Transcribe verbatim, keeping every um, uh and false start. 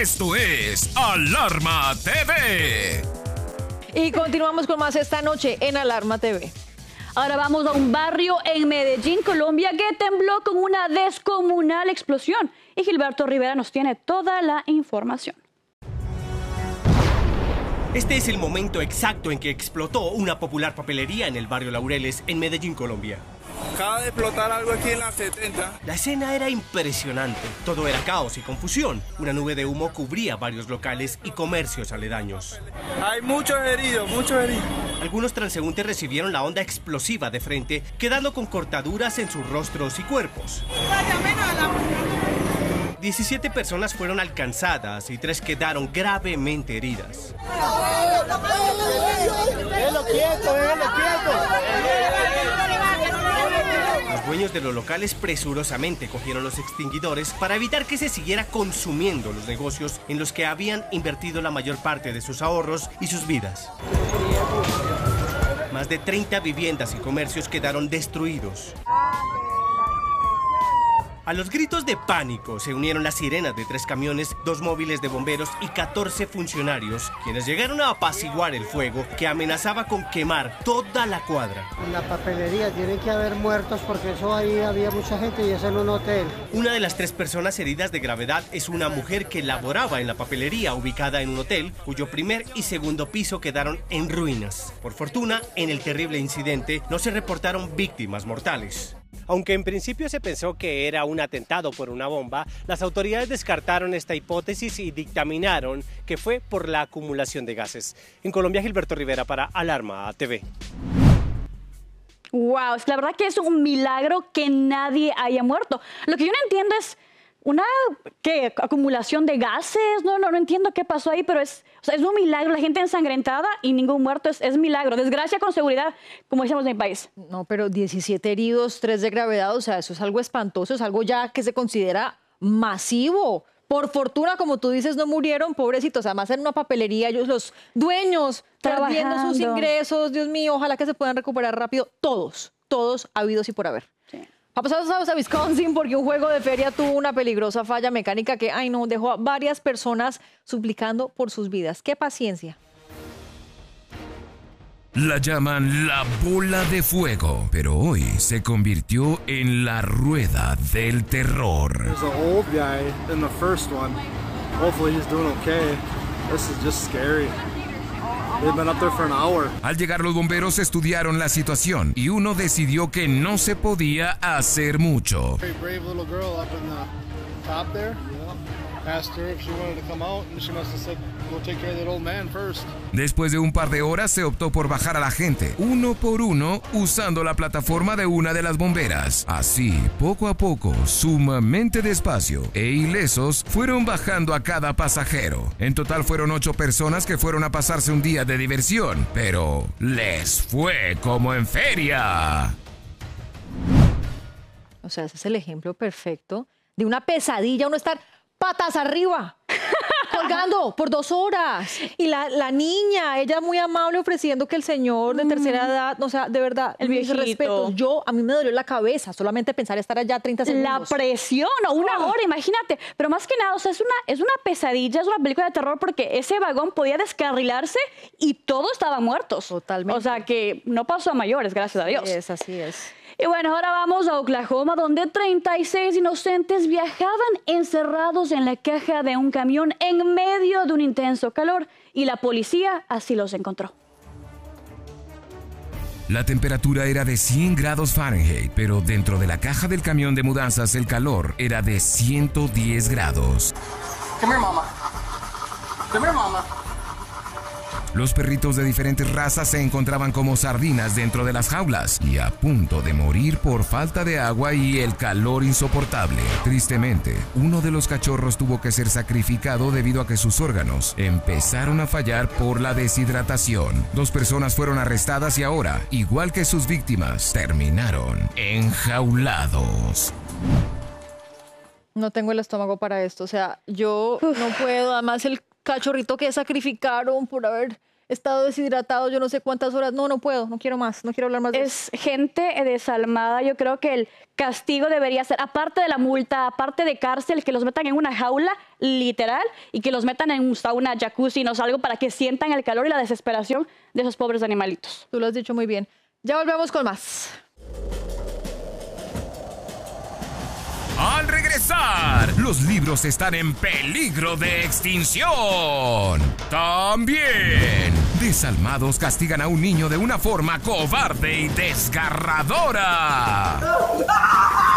Esto es Alarma T V. Y continuamos con más esta noche en Alarma T V. Ahora vamos a un barrio en Medellín, Colombia, que tembló con una descomunal explosión. Y Gilberto Rivera nos tiene toda la información. Este es el momento exacto en que explotó una popular papelería en el barrio Laureles, en Medellín, Colombia. Acaba de explotar algo aquí en la setenta. La escena era impresionante. Todo era caos y confusión. Una nube de humo cubría varios locales y comercios aledaños. Hay muchos heridos, muchos heridos. Algunos transeúntes recibieron la onda explosiva de frente, quedando con cortaduras en sus rostros y cuerpos. diecisiete personas fueron alcanzadas y tres quedaron gravemente heridas. ¡Déjalo quieto, déjalo quieto! Los dueños de los locales presurosamente cogieron los extinguidores para evitar que se siguiera consumiendo los negocios en los que habían invertido la mayor parte de sus ahorros y sus vidas. Más de treinta viviendas y comercios quedaron destruidos. A los gritos de pánico se unieron las sirenas de tres camiones, dos móviles de bomberos y catorce funcionarios, quienes llegaron a apaciguar el fuego que amenazaba con quemar toda la cuadra. En la papelería tiene que haber muertos porque eso ahí había mucha gente y es en un hotel. Una de las tres personas heridas de gravedad es una mujer que laboraba en la papelería ubicada en un hotel, cuyo primer y segundo piso quedaron en ruinas. Por fortuna, en el terrible incidente no se reportaron víctimas mortales. Aunque en principio se pensó que era un atentado por una bomba, las autoridades descartaron esta hipótesis y dictaminaron que fue por la acumulación de gases. En Colombia, Gilberto Rivera para Alarma T V. Wow, la verdad que es un milagro que nadie haya muerto. Lo que yo no entiendo es una ¿qué? acumulación de gases. No, no, no entiendo qué pasó ahí, pero es, o sea, es un milagro. La gente ensangrentada y ningún muerto es, es milagro. Desgracia con seguridad, como decimos en mi país. No, pero diecisiete heridos, tres de gravedad, o sea, eso es algo espantoso, es algo ya que se considera masivo. Por fortuna, como tú dices, no murieron, pobrecitos. Además, en una papelería, ellos, los dueños, perdiendo sus ingresos. Dios mío, ojalá que se puedan recuperar rápido. Todos, todos habidos y por haber. Sí. Pasamos a Wisconsin porque un juego de feria tuvo una peligrosa falla mecánica que, ay no, dejó a varias personas suplicando por sus vidas. ¡Qué paciencia! La llaman la bola de fuego, pero hoy se convirtió en la rueda del terror. There's an old guy in the first one. Hopefully he's doing okay. This is just scary. They've been up there for an hour. Al llegar los bomberos estudiaron la situación y uno decidió que no se podía hacer mucho. Very brave little girl up in the top there. Asked her if she wanted to come out and she must have said, go take care of that old man first. Después de un par de horas se optó por bajar a la gente, uno por uno, usando la plataforma de una de las bomberas. Así, poco a poco, sumamente despacio e ilesos, fueron bajando a cada pasajero. En total fueron ocho personas que fueron a pasarse un día de diversión, pero les fue como en feria. O sea, ese es el ejemplo perfecto de una pesadilla, uno estar patas arriba, colgando por dos horas. Y la, la niña, ella muy amable ofreciendo que el señor de tercera edad, o sea, de verdad, el mis respetos. Yo, a mí me dolió la cabeza solamente pensar estar allá treinta segundos. La presión, o una hora, imagínate. Pero más que nada, o sea, es una, es una pesadilla, es una película de terror porque ese vagón podía descarrilarse y todos estaban muertos. Totalmente. O sea, que no pasó a mayores, gracias a Dios. Así es, así es. Y bueno, ahora vamos a Oklahoma, donde treinta y seis inocentes viajaban encerrados en la caja de un camión en medio de un intenso calor y la policía así los encontró. La temperatura era de cien grados Fahrenheit, pero dentro de la caja del camión de mudanzas el calor era de ciento diez grados. Come here, mama. Come here, mama. Los perritos de diferentes razas se encontraban como sardinas dentro de las jaulas y a punto de morir por falta de agua y el calor insoportable. Tristemente, uno de los cachorros tuvo que ser sacrificado debido a que sus órganos empezaron a fallar por la deshidratación. Dos personas fueron arrestadas y ahora, igual que sus víctimas, terminaron enjaulados. No tengo el estómago para esto, o sea, yo no puedo, además el cachorrito que sacrificaron por haber estado deshidratado yo no sé cuántas horas. No, no puedo, no quiero más, no quiero hablar más de eso. Es gente desalmada. Yo creo que el castigo debería ser, aparte de la multa, aparte de cárcel, que los metan en una jaula, literal, y que los metan en un sauna, jacuzzi, no sé, algo para que sientan el calor y la desesperación de esos pobres animalitos. Tú lo has dicho muy bien. Ya volvemos con más. Al regresar, los libros están en peligro de extinción. También, desalmados castigan a un niño de una forma cobarde y desgarradora.